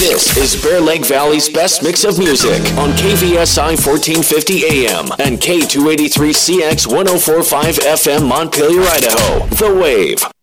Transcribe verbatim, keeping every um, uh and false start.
This is Bear Lake Valley's best mix of music on K V S I fourteen fifty A M and K two eighty-three C X one oh four point five F M Montpelier, Idaho. The Wave.